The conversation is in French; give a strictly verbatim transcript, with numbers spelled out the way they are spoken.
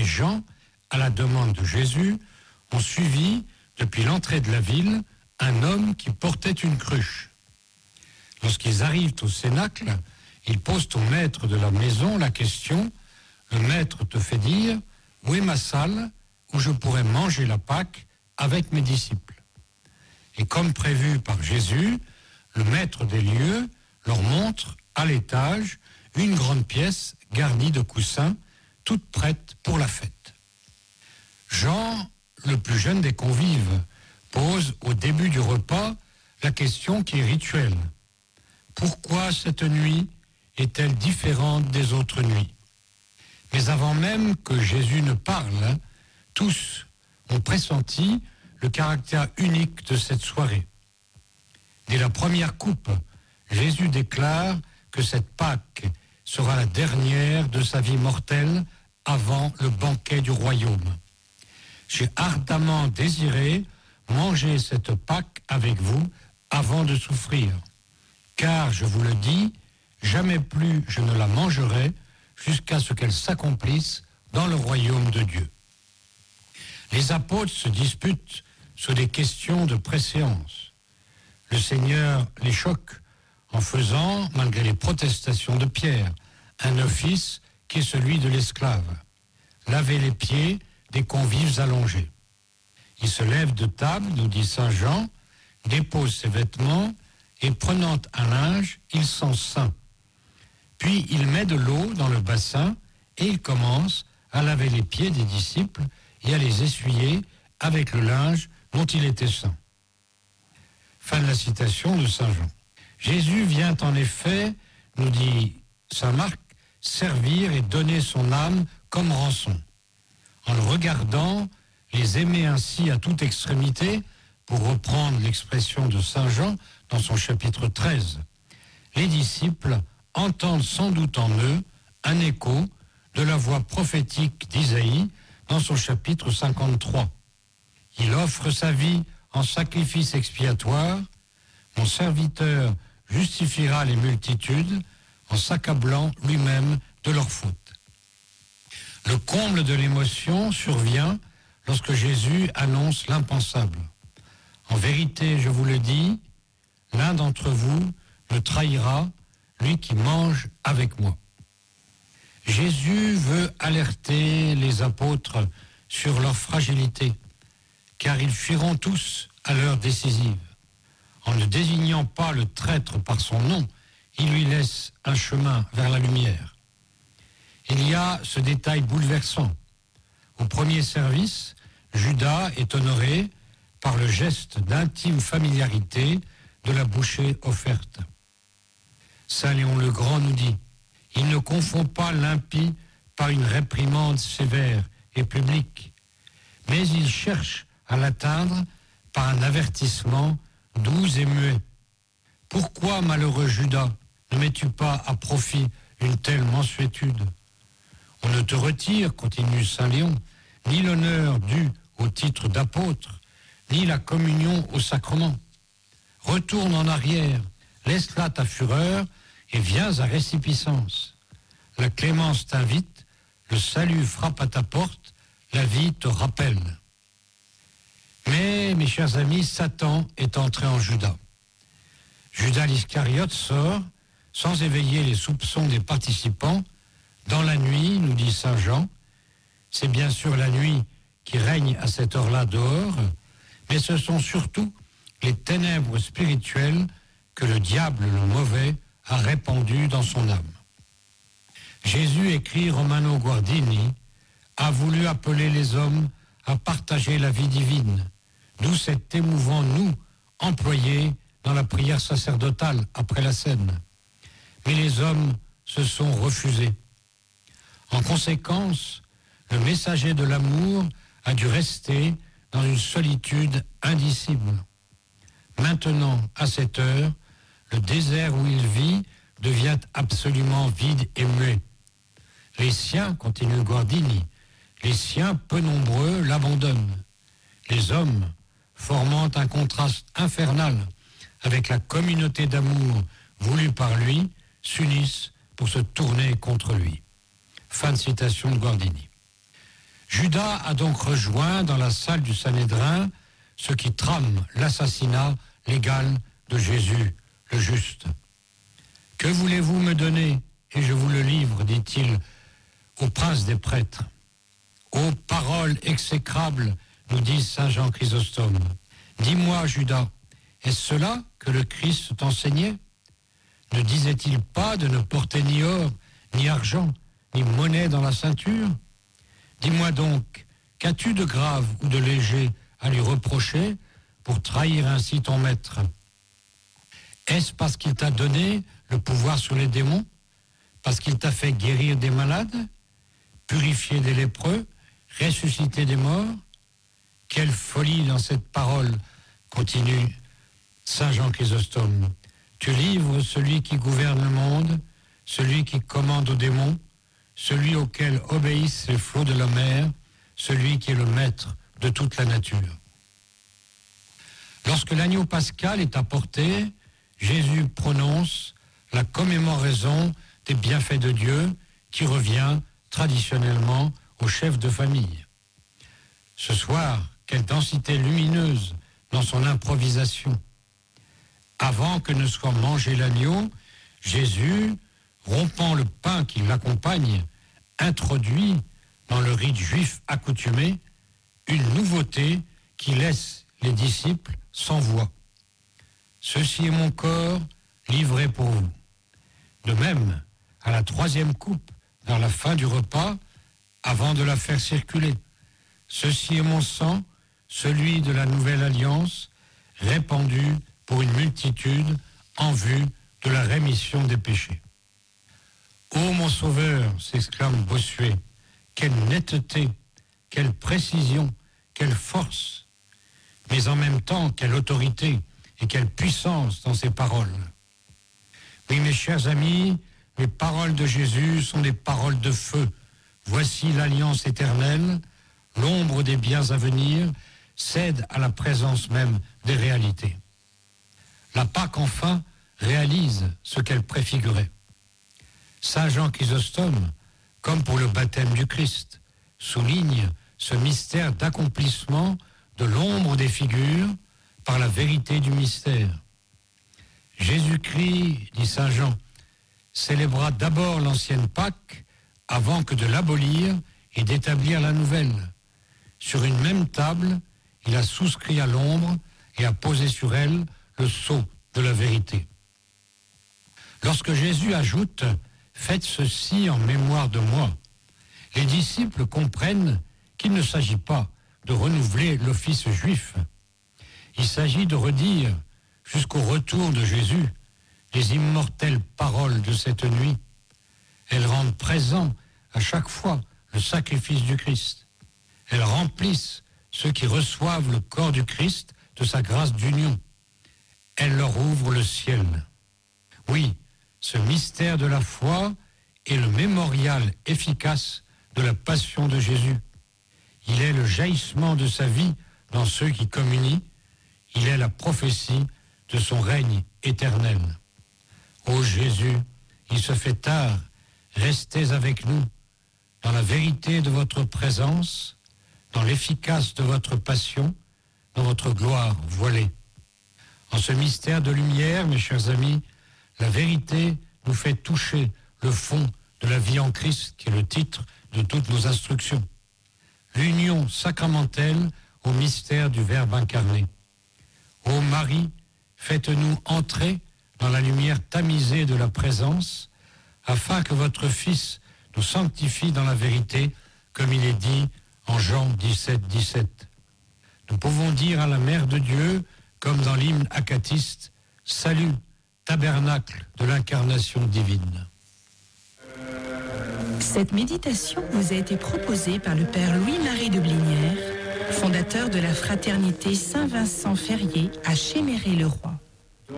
Jean, à la demande de Jésus, ont suivi, depuis l'entrée de la ville, un homme qui portait une cruche. Lorsqu'ils arrivent au cénacle, ils posent au maître de la maison la question. Le maître te fait dire, où est ma salle où je pourrais manger la Pâque avec mes disciples? Et comme prévu par Jésus, le maître des lieux leur montre à l'étage une grande pièce garnie de coussins, toute prête pour la fête. Jean, le plus jeune des convives, pose au début du repas la question qui est rituelle. Pourquoi cette nuit est-elle différente des autres nuits? Mais avant même que Jésus ne parle, tous ont pressenti le caractère unique de cette soirée. Dès la première coupe, Jésus déclare que cette Pâque sera la dernière de sa vie mortelle avant le banquet du royaume. J'ai ardemment désiré manger cette Pâque avec vous avant de souffrir, car je vous le dis, jamais plus je ne la mangerai jusqu'à ce qu'elle s'accomplisse dans le royaume de Dieu. Les apôtres se disputent sur des questions de préséance. Le Seigneur les choque en faisant, malgré les protestations de Pierre, un office qui est celui de l'esclave, laver les pieds des convives allongés. Il se lève de table, nous dit saint Jean, dépose ses vêtements et prenant un linge, il s'en ceint. Puis il met de l'eau dans le bassin et il commence à laver les pieds des disciples et à les essuyer avec le linge dont il était ceint. Fin de la citation de saint Jean. Jésus vient en effet, nous dit saint Marc, servir et donner son âme comme rançon. En le regardant, les aimer ainsi à toute extrémité, pour reprendre l'expression de saint Jean dans son chapitre treize, les disciples entendent sans doute en eux un écho de la voix prophétique d'Isaïe dans son chapitre cinquante-trois. Il offre sa vie en sacrifice expiatoire. Mon serviteur justifiera les multitudes en s'accablant lui-même de leurs fautes. Le comble de l'émotion survient lorsque Jésus annonce l'impensable. En vérité, je vous le dis, l'un d'entre vous me trahira, lui qui mange avec moi. Jésus veut alerter les apôtres sur leur fragilité, car ils fuiront tous à l'heure décisive. En ne désignant pas le traître par son nom, il lui laisse un chemin vers la lumière. Il y a ce détail bouleversant. Au premier service, Judas est honoré par le geste d'intime familiarité de la bouchée offerte. Saint Léon le Grand nous dit, il ne confond pas l'impie par une réprimande sévère et publique, mais il cherche à l'atteindre par un avertissement doux et muet. Pourquoi, malheureux Judas, ne mets-tu pas à profit une telle mansuétude? On ne te retire, continue saint Léon, ni l'honneur dû au titre d'apôtre, ni la communion au sacrement. Retourne en arrière, laisse là ta fureur et viens à récipiscence. La clémence t'invite, le salut frappe à ta porte, la vie te rappelle. Mais, mes chers amis, Satan est entré en Judas. Judas l'Iscariote sort, sans éveiller les soupçons des participants, dans la nuit, nous dit saint Jean. C'est bien sûr la nuit qui règne à cette heure-là dehors, mais ce sont surtout les ténèbres spirituelles que le diable, le mauvais, a répandues dans son âme. Jésus, écrit Romano Guardini, a voulu appeler les hommes à partager la vie divine, d'où cet émouvant nous employé dans la prière sacerdotale après la scène. Mais les hommes se sont refusés. En conséquence, le messager de l'amour a dû rester dans une solitude indicible. Maintenant, à cette heure, le désert où il vit devient absolument vide et muet. Les siens, continue Guardini, les siens peu nombreux l'abandonnent. Les hommes, formant un contraste infernal avec la communauté d'amour voulue par lui, s'unissent pour se tourner contre lui. Fin de citation de Guardini. Judas a donc rejoint dans la salle du Sanhédrin ceux qui trament l'assassinat légal de Jésus, le juste. « Que voulez-vous me donner et je vous le livre » dit-il au prince des prêtres. « Ô paroles exécrables » nous dit saint Jean Chrysostome. « Dis-moi, Judas, est-ce cela que le Christ t'enseignait ? Ne disait-il pas de ne porter ni or, ni argent, ni monnaie dans la ceinture ? Dis-moi donc, qu'as-tu de grave ou de léger à lui reprocher pour trahir ainsi ton maître ? Est-ce parce qu'il t'a donné le pouvoir sur les démons ? Parce qu'il t'a fait guérir des malades, purifier des lépreux, ressusciter des morts ? Quelle folie dans cette parole, continue saint Jean Chrysostome. Tu livres celui qui gouverne le monde, celui qui commande aux démons, celui auquel obéissent les flots de la mer, celui qui est le maître de toute la nature. Lorsque l'agneau pascal est apporté, Jésus prononce la commémoraison des bienfaits de Dieu qui revient traditionnellement au chef de famille. Ce soir, quelle densité lumineuse dans son improvisation. Avant que ne soit mangé l'agneau, Jésus, rompant le pain qui l'accompagne, introduit dans le rite juif accoutumé une nouveauté qui laisse les disciples sans voix. Ceci est mon corps livré pour vous. De même, à la troisième coupe, vers la fin du repas, avant de la faire circuler, ceci est mon sang, celui de la nouvelle alliance, répandu pour une multitude en vue de la rémission des péchés. Ô mon Sauveur, s'exclame Bossuet, quelle netteté, quelle précision, quelle force, mais en même temps quelle autorité et quelle puissance dans ces paroles. Oui, mes chers amis, les paroles de Jésus sont des paroles de feu. Voici l'alliance éternelle, l'ombre des biens à venir cède à la présence même des réalités. La Pâque, enfin, réalise ce qu'elle préfigurait. Saint Jean Chrysostome, comme pour le baptême du Christ, souligne ce mystère d'accomplissement de l'ombre des figures par la vérité du mystère. Jésus-Christ, dit Saint Jean, célébra d'abord l'ancienne Pâque avant que de l'abolir et d'établir la nouvelle. Sur une même table, il a souscrit à l'ombre et a posé sur elle le sceau de la vérité. Lorsque Jésus ajoute « Faites ceci en mémoire de moi », les disciples comprennent qu'il ne s'agit pas de renouveler l'office juif. Il s'agit de redire, jusqu'au retour de Jésus, les immortelles paroles de cette nuit. Elles rendent présent à chaque fois le sacrifice du Christ. Elles remplissent ceux qui reçoivent le corps du Christ de sa grâce d'union. Elles leur ouvrent le ciel. Oui, ce mystère de la foi est le mémorial efficace de la passion de Jésus. Il est le jaillissement de sa vie dans ceux qui communient. Il est la prophétie de son règne éternel. Ô Jésus, il se fait tard, restez avec nous dans la vérité de votre présence, dans l'efficace de votre passion, dans votre gloire voilée. En ce mystère de lumière, mes chers amis, la vérité nous fait toucher le fond de la vie en Christ, qui est le titre de toutes nos instructions. L'union sacramentelle au mystère du Verbe incarné. Ô Marie, faites-nous entrer dans la lumière tamisée de la présence, afin que votre Fils nous sanctifie dans la vérité, comme il est dit en Jean dix-sept, dix-sept. Nous pouvons dire à la Mère de Dieu, comme dans l'hymne acatiste, « Salut, tabernacle de l'incarnation divine ». Cette méditation vous a été proposée par le Père Louis-Marie de Blinière, fondateur de la Fraternité Saint-Vincent-Ferrier à Chéméré-le-Roi.